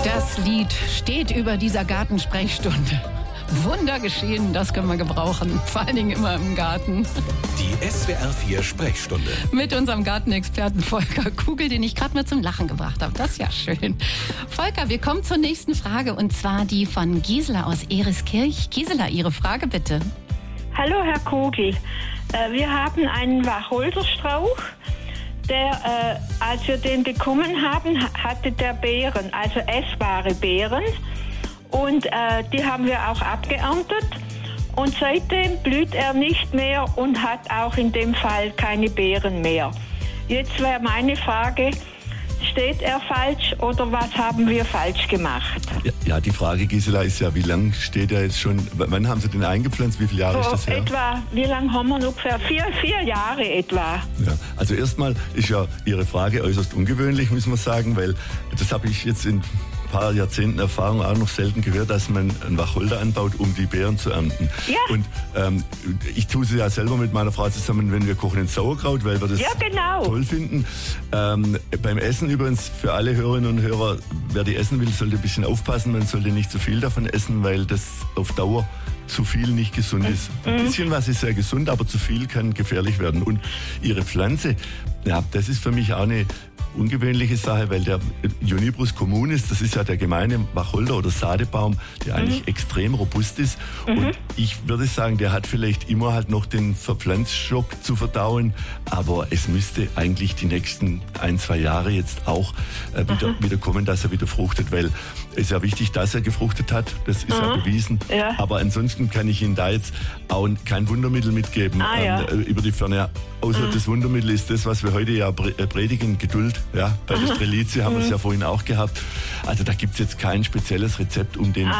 Das Lied steht über dieser Gartensprechstunde. Wunder geschehen, das können wir gebrauchen. Vor allen Dingen immer im Garten. Die SWR 4 Sprechstunde. Mit unserem Gartenexperten Volker Kugel, den ich gerade mal zum Lachen gebracht habe. Das ist ja schön. Volker, wir kommen zur nächsten Frage. Und zwar die von Gisela aus Ehriskirch. Gisela, Ihre Frage bitte. Hallo Herr Kugel. Wir haben einen Wacholderstrauch. Der, als wir den bekommen haben, hatte der Beeren, also essbare Beeren. Und die haben wir auch abgeerntet. Und seitdem blüht er nicht mehr und hat auch in dem Fall keine Beeren mehr. Jetzt wäre meine Frage, steht er falsch oder was haben wir falsch gemacht? Ja, die Frage, Gisela, ist ja, wie lange steht er jetzt schon, wann haben Sie den eingepflanzt, wie viele Jahre ist das her? Etwa, wie lange haben wir ungefähr? Vier Jahre etwa. Ja, also erstmal ist ja Ihre Frage äußerst ungewöhnlich, muss man sagen, weil das habe ich jetzt in ein paar Jahrzehnten Erfahrung auch noch selten gehört, dass man einen Wacholder anbaut, um die Beeren zu ernten. Ja. Und ich tue sie ja selber mit meiner Frau zusammen, wenn wir kochen, in Sauerkraut, weil wir das toll finden. Beim Essen übrigens, für alle Hörerinnen und Hörer, wer die essen will, sollte ein bisschen aufpassen. Man sollte nicht zu viel davon essen, weil das auf Dauer zu viel nicht gesund ist. Ein bisschen was ist sehr gesund, aber zu viel kann gefährlich werden. Und Ihre Pflanze, ja, das ist für mich auch eine ungewöhnliche Sache, weil der Juniperus communis, das ist ja der gemeine Wacholder oder Sadebaum, der eigentlich extrem robust ist. Und ich würde sagen, der hat vielleicht immer halt noch den Verpflanzschock zu verdauen, aber es müsste eigentlich die nächsten 1-2 Jahre jetzt auch wieder kommen, dass er wieder fruchtet, weil es ist ja wichtig, dass er gefruchtet hat, das ist ja bewiesen. Ja. Aber ansonsten kann ich Ihnen da jetzt auch kein Wundermittel mitgeben über die Ferne. Außer das Wundermittel ist das, was wir heute ja predigen, Geduld. Ja, bei der Strelizie haben wir es ja vorhin auch gehabt. Also da gibt es jetzt kein spezielles Rezept, um den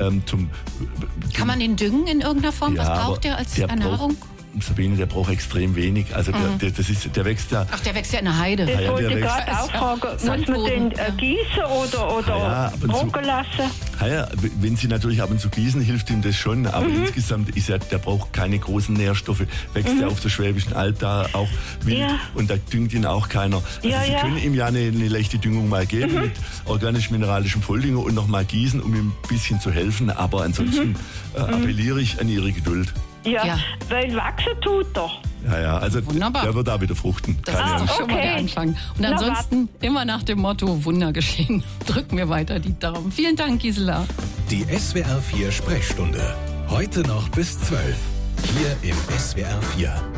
Kann man den düngen in irgendeiner Form? Was braucht der als Ernährung? Sabine, der braucht extrem wenig. Also der wächst ja... Ach, der wächst ja in der Heide. Ich wollte gerade auch fragen, muss man den gießen oder trocken lassen? Wenn Sie natürlich ab und zu gießen, hilft ihm das schon. Aber insgesamt ist der braucht keine großen Nährstoffe. Wächst ja auf der Schwäbischen Alb da auch wild und da düngt ihn auch keiner. Also Sie können ihm ja eine leichte Düngung mal geben mit organisch-mineralischem Volldünger und noch mal gießen, um ihm ein bisschen zu helfen. Aber ansonsten appelliere ich an Ihre Geduld. Ja, weil wachsen tut doch. Ja, also wunderbar. Der wird da wieder fruchten. Das ist schon mal der Anfang. Und ansonsten immer nach dem Motto Wunder geschehen. Drücken wir weiter die Daumen. Vielen Dank, Gisela. Die SWR 4 Sprechstunde. Heute noch bis 12. Hier im SWR 4.